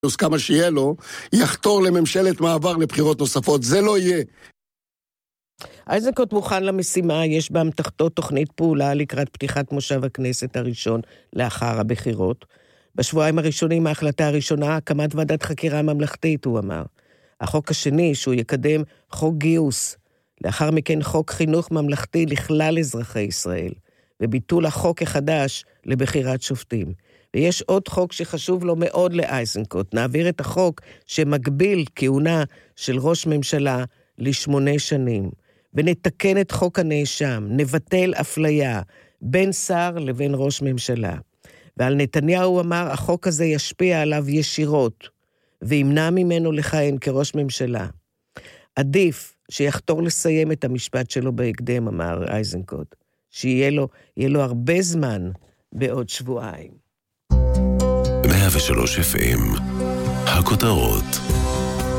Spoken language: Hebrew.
כמה שיהיה לו, יחתור לממשלת מעבר לבחירות נוספות. זה לא יהיה. איזנקוט מוכן למשימה, יש באמתחתו תוכנית פעולה לקראת פתיחת מושב הכנסת הראשון לאחר הבחירות. בשבועיים הראשונים, ההחלטה הראשונה, הקמת ועדת חקירה ממלכתית, הוא אמר. החוק השני, שהוא יקדם חוק גיוס, לאחר מכן חוק חינוך ממלכתי לכלל אזרחי ישראל, וביטול החוק החדש לבחירת שופטים. ויש עוד חוק שחשוב לו מאוד לאייזנקוט, נעביר את החוק שמגביל כהונה של ראש ממשלה ל8 שנים, ונתקן את חוק הנאשם, נבטל אפליה בין שר לבין ראש ממשלה. ועל נתניהו אמר, החוק הזה ישפיע עליו ישירות, וימנע ממנו לכהן כראש ממשלה. עדיף שיחתור לסיים את המשפט שלו בהקדם, אמר איזנקוט, שיהיה לו הרבה זמן בעוד שבועיים. 103 FM, הכותרות.